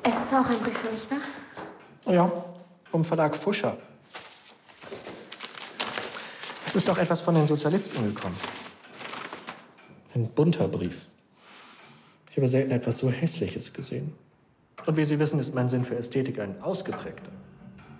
Es ist auch ein Brief für mich, ne? Ja, vom Verlag Fuscher. Es ist doch etwas von den Sozialisten gekommen. Ein bunter Brief. Ich habe selten etwas so Hässliches gesehen. Und wie Sie wissen, ist mein Sinn für Ästhetik ein ausgeprägter.